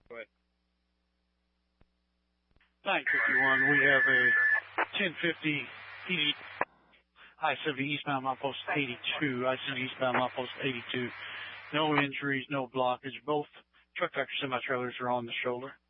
Go ahead. 951, we have a 1050 PD I-70 eastbound milepost 82, I-70 eastbound milepost 82. No injuries, no blockage. Both truck tractor semi-trailers are on the shoulder.